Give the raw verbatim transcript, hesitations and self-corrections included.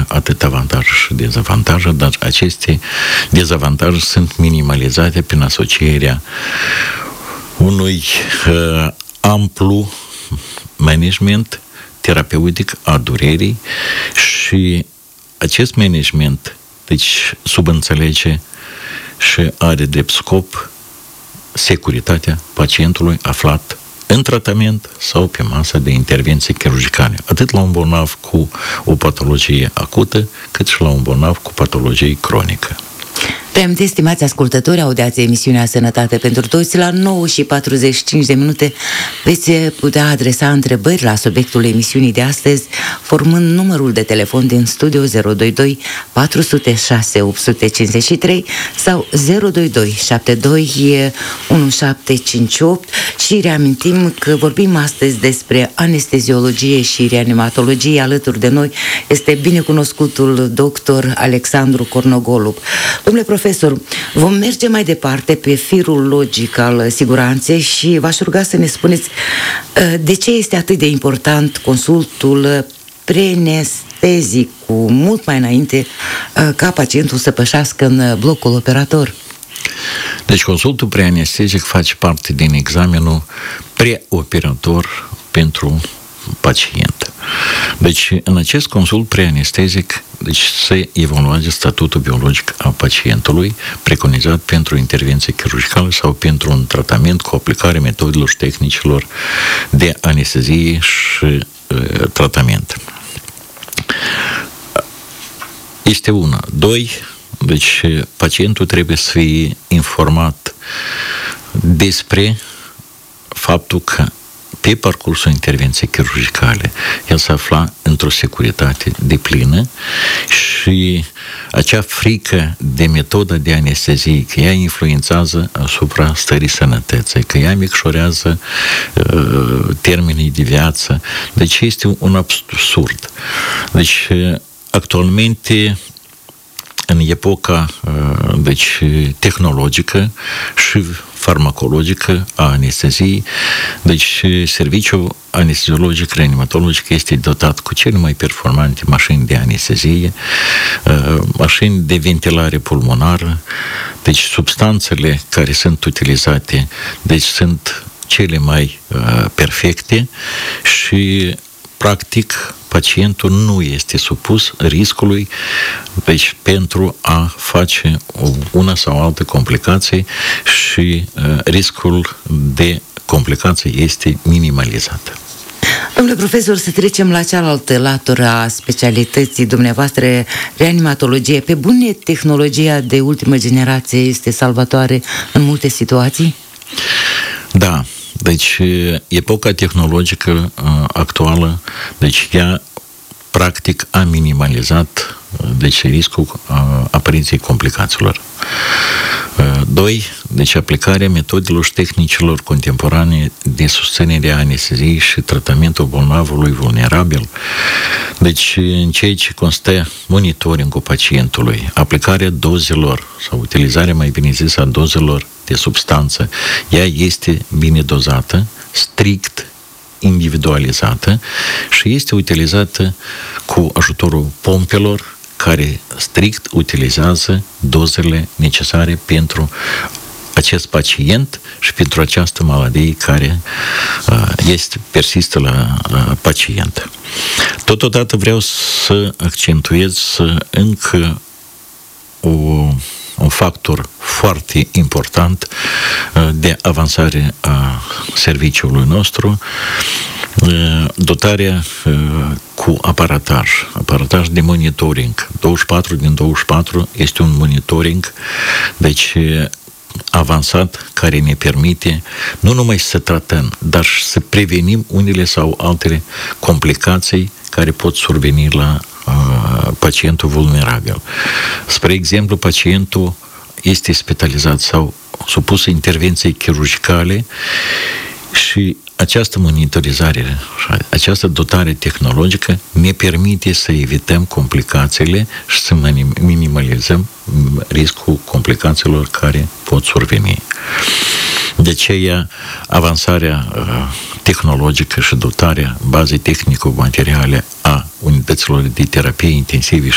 atât avantaje și dezavantaje, dar aceste dezavantaje sunt minimalizate prin asocierea unui uh, amplu management terapeutic a durerii și acest management, deci, subînțelege și are drept scop securitatea pacientului aflat în tratament sau pe masa de intervenție chirurgicale, atât la un bolnav cu o patologie acută, cât și la un bolnav cu patologie cronică. Reamintesc, stimați ascultători, audiați emisiunea Sănătate pentru Toți. La nouă și patruzeci și cinci de minute veți putea adresa întrebări la subiectul emisiunii de astăzi, formând numărul de telefon din studio zero doi doi patru zero șase opt cinci trei sau zero doi doi șapte doi unu șapte cinci opt. Și reamintim că vorbim astăzi despre anesteziologie și reanimatologie. Alături de noi este binecunoscutul doctor Alexandru Cornogolu. Domnule profesor, vom merge mai departe pe firul logic al siguranței și v-aș ruga să ne spuneți de ce este atât de important consultul preanestezic cu mult mai înainte ca pacientul să pășească în blocul operator. Deci consultul preanestezic face parte din examenul preoperator pentru pacient. Deci, în acest consult preanestezic, deci se evaluează statutul biologic al pacientului, preconizat pentru intervenție chirurgicală sau pentru un tratament cu aplicarea metodelor și tehnicilor de anestezie și uh, tratament. Este una. Doi, deci pacientul trebuie să fie informat despre faptul că pe parcursul intervenției chirurgicale el se afla într-o securitate deplină și acea frică de metodă de anestezie, că ea influențează asupra stării sănătății, că ea micșorează uh, termenii de viață. Deci este un absurd. Deci actualmente, în epoca deci, tehnologică și farmacologică a anesteziei, deci serviciul anesteziologic reanimatologic este dotat cu cele mai performante mașini de anestezie, mașini de ventilare pulmonară, deci substanțele care sunt utilizate deci sunt cele mai perfecte și practic pacientul nu este supus riscului deci pentru a face una sau altă complicație și uh, riscul de complicații este minimalizat. Domnule profesor, să trecem la cealaltă latură a specialității dumneavoastră, reanimatologie. Pe bune, tehnologia de ultimă generație este salvatoare în multe situații? Da. Deci, epoca tehnologică uh, actuală, deci ea practic a minimalizat deci riscul uh, apariției complicațiilor. Uh, doi, deci aplicarea metodelor și tehnicilor contemporane de susținere a anesteziei și tratamentul bolnavului vulnerabil. Deci, în ceea ce constă monitoringul pacientului, aplicarea dozelor sau utilizarea, mai bine zis, a dozelor de substanță, ea este bine dozată, strict individualizată și este utilizată cu ajutorul pompelor care strict utilizează dozele necesare pentru acest pacient și pentru această maladie care uh, este, persistă la uh, pacient. Totodată vreau să accentuez încă o un factor foarte important de avansare a serviciului nostru, dotarea cu aparataj, aparataj de monitoring. douăzeci și patru din douăzeci și patru este un monitoring, deci avansat, care ne permite nu numai să tratăm, dar și să prevenim unele sau altele complicații care pot surveni la uh, pacientul vulnerabil. Spre exemplu, pacientul este spitalizat sau supus intervenției chirurgicale și această monitorizare, această dotare tehnologică ne permite să evităm complicațiile și să minimalizăm riscul complicațiilor care pot surveni. De aceea, avansarea tehnologică și dotarea bazei tehnico-materiale a unităților de terapie intensive